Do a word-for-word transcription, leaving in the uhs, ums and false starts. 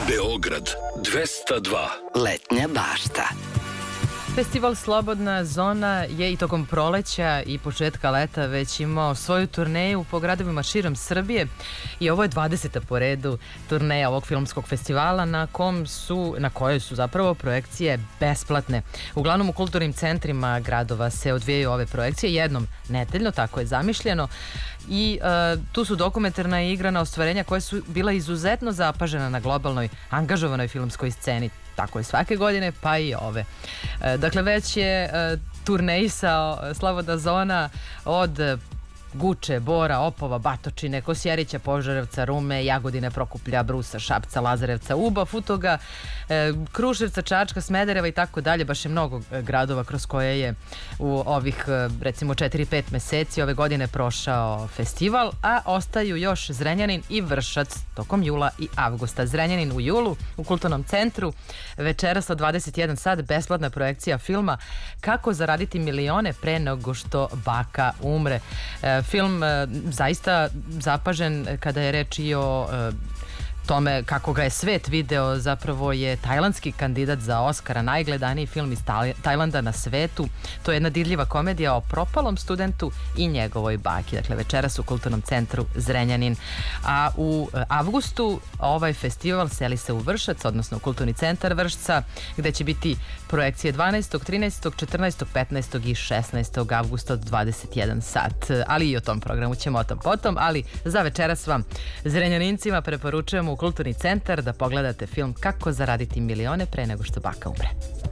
Beograd dvesta dva. Letnja bašta. Festival Slobodna zona je i tokom proleća i početka leta već imao svoju turneju po gradovima širom Srbije i ovo je dvadeseta po redu turneja ovog filmskog festivala na kom su, na kojoj su zapravo projekcije besplatne. Uglavnom u kulturnim centrima gradova se odvijaju ove projekcije jednom nedeljno, tako je zamišljeno. I e, tu su dokumentarna i igrana ostvarenja koja su bila izuzetno zapažena na globalnoj angažovanoj filmskoj sceni. Tako je svake godine, pa i ove. E, dakle, već je e, turneisao Slobodna zona od Guče, Bora, Opova, Batočine, Kosjerića, Požarevca, Rume, Jagodine, Prokuplja, Brusa, Šapca, Lazarevca, Uba, Futoga, e, Kruševca, Čačka, Smedereva i tako dalje. Baš je mnogo gradova kroz koje je u ovih recimo četiri pet meseci ove godine prošao festival, a ostaju još Zrenjanin i Vršac tokom jula i avgusta. Zrenjanin u julu u Kulturnom centru večeras od dvadeset jedan sat besplatna projekcija filma Kako zaraditi milione pre nego što baka umre. E, Film e, zaista zapažen kada je reč i o e, tome kako ga je svet video. Zapravo je tajlandski kandidat za Oskara, najgledaniji film iz Tajlanda na svetu. To je jedna dirljiva komedija o propalom studentu i njegovoj baki. Dakle, večeras u Kulturnom centru Zrenjanin. A u avgustu ovaj festival seli se u Vršac, odnosno u Kulturni centar Vršca, gde će biti projekcije dvanaestog, trinaestog, četrnaestog, petnaestog i šesnaestog avgusta od dvadeset jedan sat. Ali i o tom programu ćemo o tom potom, ali za večeras vam Zrenjanincima preporučujemo u Kulturni centar da pogledate film Kako zaraditi milione pre nego što baka umre.